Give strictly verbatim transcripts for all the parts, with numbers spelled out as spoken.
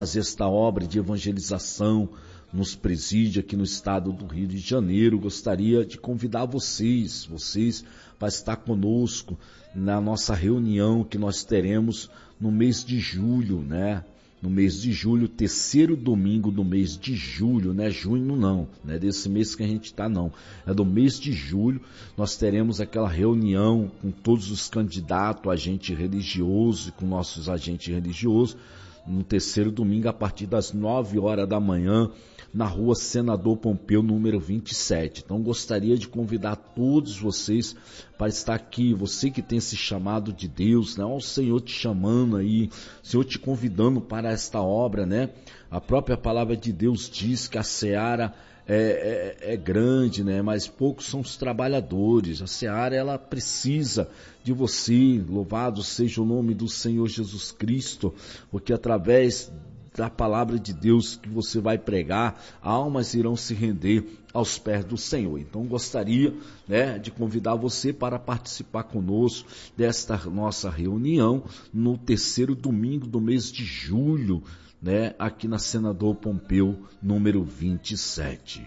fazer esta obra de evangelização nos presídios aqui no estado do Rio de Janeiro. Gostaria de convidar vocês, vocês para estar conosco na nossa reunião que nós teremos no mês de julho, né? No mês de julho, terceiro domingo do mês de julho, não é junho não, não é desse mês que a gente está não, é do mês de julho. Nós teremos aquela reunião com todos os candidatos, agente religioso e com nossos agentes religiosos, no terceiro domingo a partir das nove horas da manhã, na rua Senador Pompeu, número vinte e sete. Então gostaria de convidar todos vocês para estar aqui, você que tem esse chamado de Deus, né? Olha o Senhor te chamando aí, o Senhor te convidando para esta obra, né? A própria palavra de Deus diz que a seara é, é, é grande, né? Mas poucos são os trabalhadores. A seara, ela precisa de você. Louvado seja o nome do Senhor Jesus Cristo, porque através da palavra de Deus que você vai pregar, almas irão se render aos pés do Senhor. Então gostaria, né, de convidar você para participar conosco desta nossa reunião no terceiro domingo do mês de julho, né, aqui na Senador Pompeu, número vinte e sete.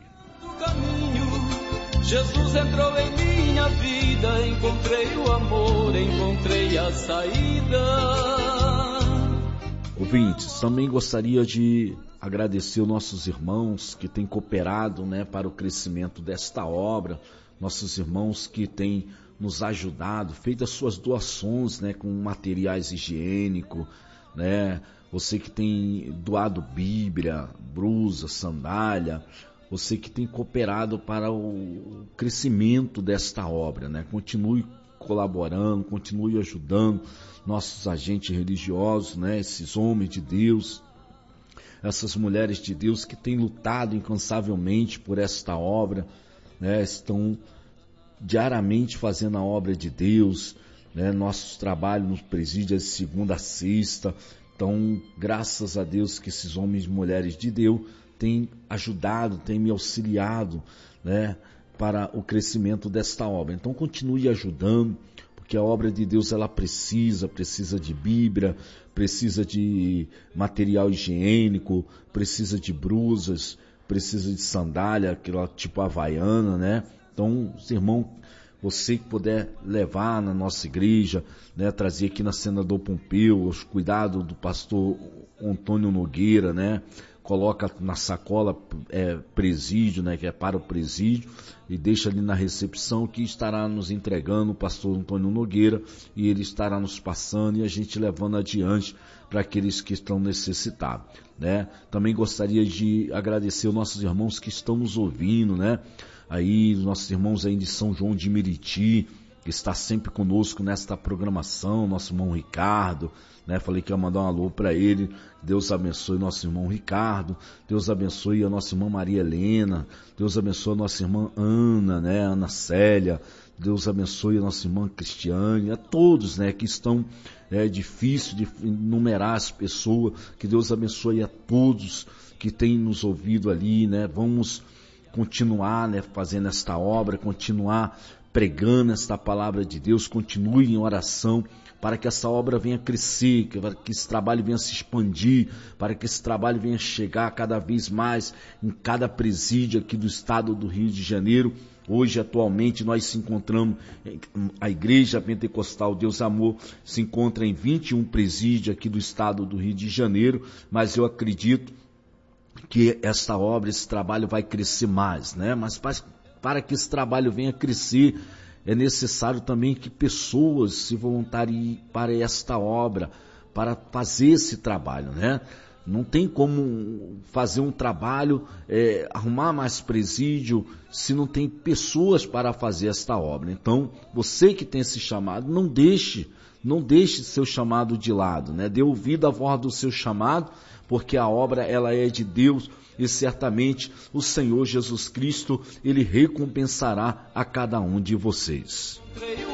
Jesus entrou em minha vida, encontrei o amor, encontrei a saída. Ouvintes, também gostaria de agradecer os nossos irmãos que têm cooperado, né, para o crescimento desta obra, nossos irmãos que têm nos ajudado, feito as suas doações, né, com materiais higiênicos, né, você que tem doado Bíblia, blusa, sandália, você que tem cooperado para o crescimento desta obra, né, continue colaborando, continue ajudando nossos agentes religiosos, né, esses homens de Deus, essas mulheres de Deus que têm lutado incansavelmente por esta obra, né, estão diariamente fazendo a obra de Deus, né, nossos trabalhos nos presídios de segunda a sexta. Então, graças a Deus que esses homens e mulheres de Deus têm ajudado, têm me auxiliado, né, para o crescimento desta obra. Então continue ajudando, porque a obra de Deus ela precisa, precisa de Bíblia, precisa de material higiênico, precisa de brusas, precisa de sandália, aquela tipo havaiana, né? Então, irmão, você que puder levar na nossa igreja, né, trazer aqui na Senador Pompeu, os cuidados do pastor Antônio Nogueira, né? Coloca na sacola é, presídio, né, que é para o presídio, e deixa ali na recepção que estará nos entregando o pastor Antônio Nogueira, e ele estará nos passando e a gente levando adiante para aqueles que estão necessitados, né? Também gostaria de agradecer os nossos irmãos que estão nos ouvindo, né? Aí, os nossos irmãos aí de São João de Meriti, que está sempre conosco nesta programação, nosso irmão Ricardo, né? Falei que ia mandar um alô para ele. Deus abençoe nosso irmão Ricardo, Deus abençoe a nossa irmã Maria Helena, Deus abençoe a nossa irmã Ana, né? Ana Célia, Deus abençoe a nossa irmã Cristiane, a todos, né, que estão, é difícil de enumerar as pessoas, que Deus abençoe a todos que têm nos ouvido ali, né? Vamos continuar, né, fazendo esta obra, continuar pregando esta palavra de Deus, continue em oração para que essa obra venha crescer, para que esse trabalho venha se expandir, para que esse trabalho venha chegar cada vez mais em cada presídio aqui do estado do Rio de Janeiro. Hoje, atualmente, nós se encontramos, a Igreja Pentecostal Deus Amor se encontra em vinte e um presídios aqui do estado do Rio de Janeiro, mas eu acredito que esta obra, esse trabalho vai crescer mais, né? Mas para, para que esse trabalho venha crescer, é necessário também que pessoas se voluntariem para esta obra, para fazer esse trabalho, né? Não tem como fazer um trabalho, é, arrumar mais presídio, se não tem pessoas para fazer esta obra. Então, você que tem esse chamado, não deixe, não deixe seu chamado de lado, né? Dê ouvido à voz do seu chamado, porque a obra ela é de Deus e certamente o Senhor Jesus Cristo, Ele recompensará a cada um de vocês.